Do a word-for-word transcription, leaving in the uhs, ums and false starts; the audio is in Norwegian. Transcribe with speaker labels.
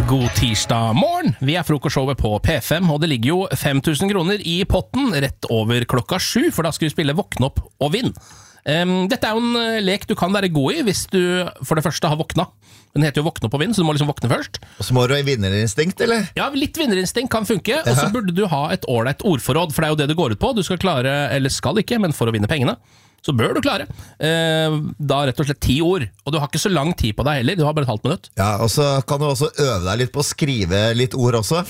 Speaker 1: God tirsdag morgen. Vi er frokostshowet på P fem, og det ligger jo fem tusen kroner i potten rett over klokka sju, for da skal vi spille Våkne opp og vinn. Um, dette er jo en lek du kan være god i hvis du for det første har våkna. Den heter jo Våkne opp og vinn, så du må liksom våkne først.
Speaker 2: Og så må du ha vinnerinstinkt, eller?
Speaker 1: Ja, litt vinnerinstinkt kan funke, og så burde du ha et ålreit ordforråd, for det er jo det det går ut på. Du skal klare, eller skal ikke, men for å vinne pengene, så bør du klare. Eh, da rett og slett ti ord, og du har ikke så lang tid på deg heller, du har bare et halvt minutt.
Speaker 2: Ja, og så kan du også øve deg litt på å skrive litt ord også,